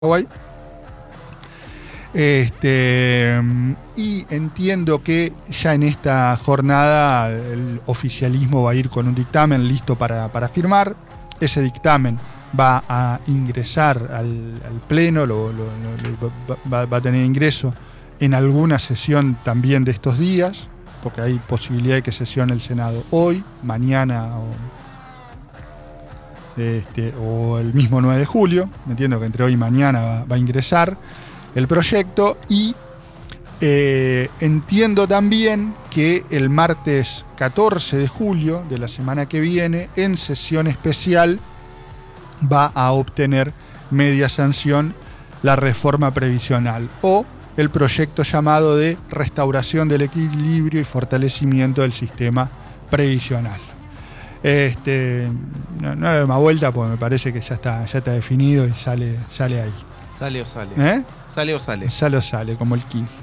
Paraguay. Y entiendo que ya en esta jornada el oficialismo va a ir con un dictamen listo para firmar. Ese dictamen va a ingresar al Pleno, va a tener ingreso en alguna sesión también de estos días, porque hay posibilidad de que sesione el Senado hoy, mañana o el mismo 9 de julio. Entiendo que entre hoy y mañana va a ingresar el proyecto y entiendo también que el martes 14 de julio de la semana que viene, en sesión especial, va a obtener media sanción la reforma previsional o el proyecto llamado de restauración del equilibrio y fortalecimiento del sistema previsional. No le doy más vuelta porque me parece que ya está definido y sale ahí. Sale o sale. Sale o sale. Sale o sale, como el Kini.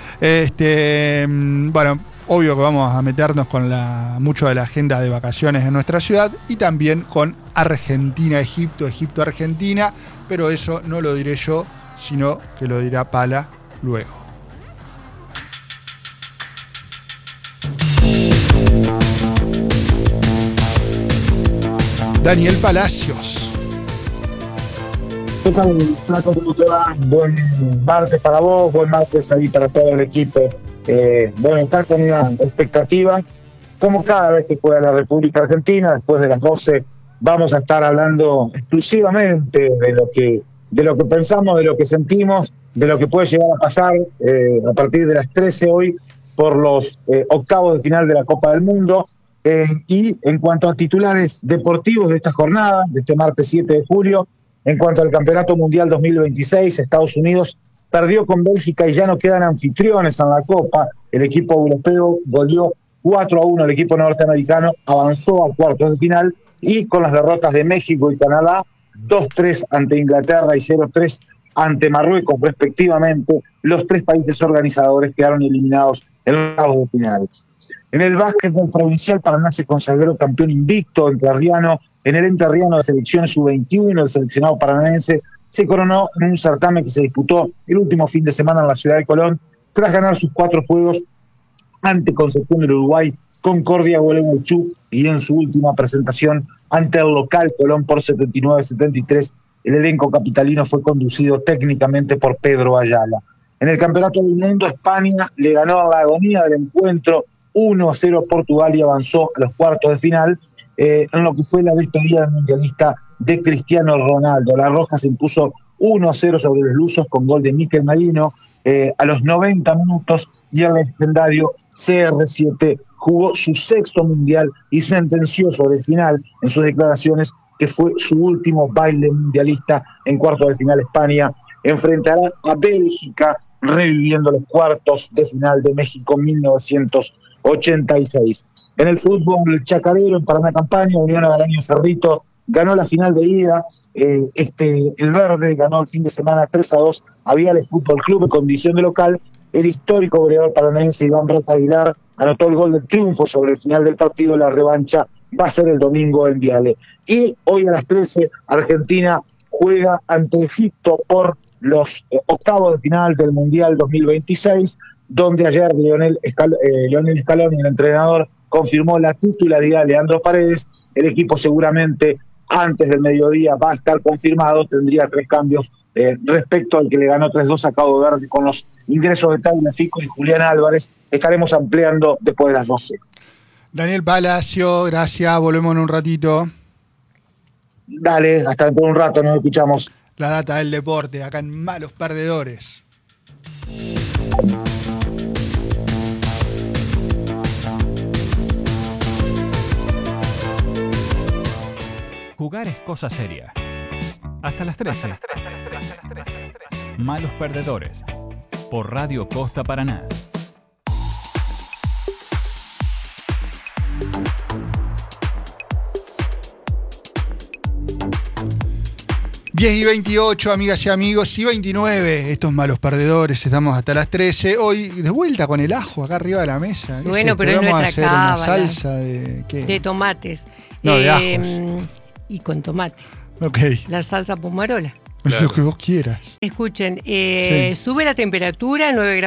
Bueno, obvio que vamos a meternos con mucho de la agenda de vacaciones en nuestra ciudad y también con Argentina-Egipto, Egipto-Argentina, pero eso no lo diré yo, sino que lo dirá Pala luego. Daniel Palacios. ¿Qué tal, Flaco? ¿Cómo te va? Buen martes para vos, buen martes ahí para todo el equipo. Bueno, estar con una expectativa, como cada vez que juega la República Argentina, después de las 12, vamos a estar hablando exclusivamente de lo que pensamos, de lo que sentimos, de lo que puede llegar a pasar a partir de las 13 hoy por los octavos de final de la Copa del Mundo. Y en cuanto a titulares deportivos de esta jornada, de este martes 7 de julio, en cuanto al Campeonato Mundial 2026, Estados Unidos perdió con Bélgica y ya no quedan anfitriones en la Copa. El equipo europeo goleó 4-1 al equipo norteamericano, avanzó a cuartos de final y con las derrotas de México y Canadá, 2-3 ante Inglaterra y 0-3 ante Marruecos respectivamente, los tres países organizadores quedaron eliminados en los octavos de final. En el básquetbol provincial, Paraná se consagró campeón invicto entrerriano. En el entrerriano de selección sub-21, el seleccionado paranaense se coronó en un certamen que se disputó el último fin de semana en la ciudad de Colón, tras ganar sus 4 juegos ante Concepción del Uruguay, Concordia Gualeguaychú, y en su última presentación ante el local Colón por 79-73. El elenco capitalino fue conducido técnicamente por Pedro Ayala. En el Campeonato del Mundo, España le ganó a la agonía del encuentro 1-0 Portugal y avanzó a los cuartos de final en lo que fue la despedida del mundialista de Cristiano Ronaldo. La Roja se impuso 1-0 sobre los lusos con gol de Mikel Merino a los 90 minutos y el legendario CR7 jugó su 6º mundial y sentenció sobre el final en sus declaraciones que fue su último baile mundialista. En cuartos de final España enfrentará a Bélgica reviviendo los cuartos de final de México 1986. En el fútbol, el Chacarero en Paraná Campaña, Unión Agaraño Cerrito ganó la final de ida. El Verde ganó el fin de semana 3-2 a Viales Fútbol Club en condición de local. El histórico goleador paranaense Iván Brota Aguilar anotó el gol del triunfo sobre el final del partido. La revancha va a ser el domingo en Viale. Y hoy a las 13, Argentina juega ante Egipto por los octavos de final del Mundial 2026, donde ayer Lionel Scaloni, el entrenador, confirmó la titularidad de Leandro Paredes. El equipo seguramente antes del mediodía va a estar confirmado, tendría 3 cambios respecto al que le ganó 3-2 a Cabo Verde con los ingresos de Tagliafico y Julián Álvarez. Estaremos ampliando después de las 12. Daniel Palacio, gracias, volvemos en un ratito. Dale, hasta dentro de un rato, nos escuchamos. La data del deporte, acá en Malos Perdedores. Jugar es cosa seria. Hasta las 13. Malos Perdedores. Por Radio Costa Paraná. Y 28, amigas y amigos, y 29, estos Malos Perdedores, estamos hasta las 13. Hoy de vuelta con el ajo acá arriba de la mesa. Bueno, pero es nuestra nuestra cábala. Vamos a hacer una salsa de ¿qué? De tomates. No, de ajos. Y con tomate. Ok. La salsa pumarola. Lo que vos quieras. Escuchen, Sí. sube la temperatura, 9 grados.